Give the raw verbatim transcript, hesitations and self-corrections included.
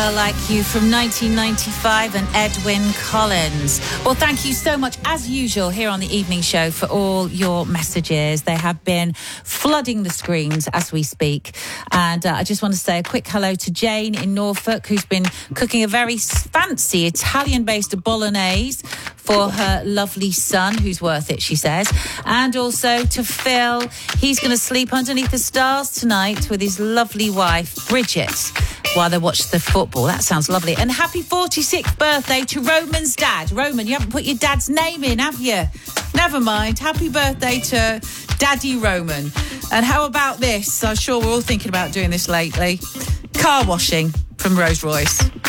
Like You from nineteen ninety-five and Edwyn Collins. Well, thank you so much, as usual, here on the evening show for all your messages. They have been flooding the screens as we speak. And uh, I just want to say a quick hello to Jane in Norfolk, who's been cooking a very fancy Italian-based bolognese for her lovely son, who's worth it, she says. And also to Phil. He's going to sleep underneath the stars tonight with his lovely wife, Bridget, while they watch the football. That sounds lovely. And happy forty-sixth birthday to Roman's dad. Roman, you haven't put your dad's name in, have you? Never mind. Happy birthday to Daddy Roman. And how about this? I'm sure we're all thinking about doing this lately. Car washing from Rolls Royce.